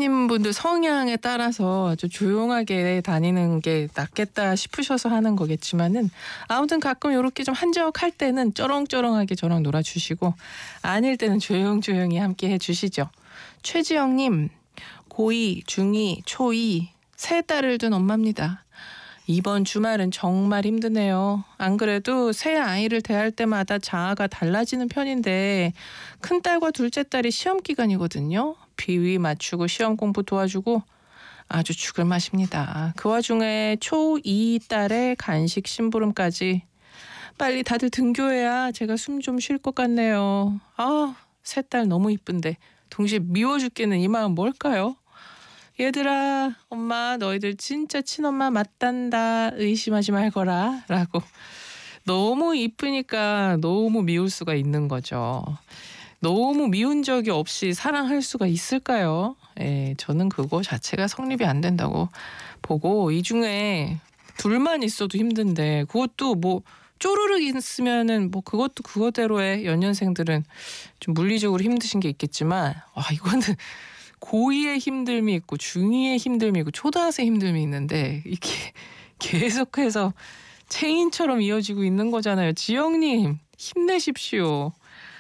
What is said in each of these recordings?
따님분들 성향에 따라서 아주 조용하게 다니는 게 낫겠다 싶으셔서 하는 거겠지만은 아무튼 가끔 요렇게 좀 한적할 때는 쩌렁쩌렁하게 저랑 놀아주시고 아닐 때는 조용조용히 함께 해주시죠. 최지영님, 고2, 중2, 초2 세 딸을 둔 엄마입니다. 이번 주말은 정말 힘드네요. 안 그래도 새 아이를 대할 때마다 자아가 달라지는 편인데 큰딸과 둘째 딸이 시험 기간이거든요. 비위 맞추고 시험 공부 도와주고 아주 죽을 맛입니다. 그 와중에 초2 딸의 간식 심부름까지. 빨리 다들 등교해야 제가 숨 좀 쉴 것 같네요. 아, 새 딸 너무 이쁜데 동시에 미워 죽겠는 이 마음 뭘까요? 얘들아, 엄마 너희들 진짜 친엄마 맞단다. 의심하지 말거라. 라고. 너무 이쁘니까 너무 미울 수가 있는 거죠. 너무 미운 적이 없이 사랑할 수가 있을까요? 예, 저는 그거 자체가 성립이 안 된다고 보고, 이 중에 둘만 있어도 힘든데 그것도 뭐 쪼르륵 있으면은 뭐 그것도 그거대로의 연년생들은 좀 물리적으로 힘드신 게 있겠지만, 와, 이거는 고2의 힘듦이 있고 중2의 힘듦이 있고 초등학생 힘듦이 있는데 이게 계속해서 체인처럼 이어지고 있는 거잖아요. 지영님 힘내십시오.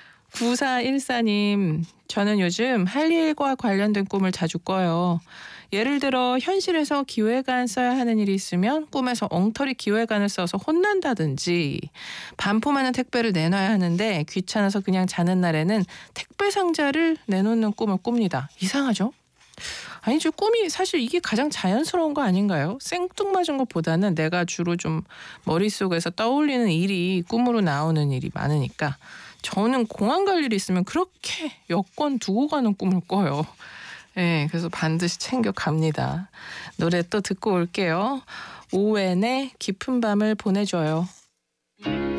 9414님, 저는 요즘 할 일과 관련된 꿈을 자주 꿔요. 예를 들어 현실에서 기획안 써야 하는 일이 있으면 꿈에서 엉터리 기획안을 써서 혼난다든지, 반품하는 택배를 내놔야 하는데 귀찮아서 그냥 자는 날에는 택배 상자를 내놓는 꿈을 꿉니다. 이상하죠? 아니죠. 꿈이 사실 이게 가장 자연스러운 거 아닌가요? 생뚱맞은 것보다는 내가 주로 좀 머릿속에서 떠올리는 일이 꿈으로 나오는 일이 많으니까. 저는 공항 갈 일이 있으면 그렇게 여권 두고 가는 꿈을 꿔요. 네, 그래서 반드시 챙겨 갑니다. 노래 또 듣고 올게요. 오웬의 깊은 밤을 보내줘요.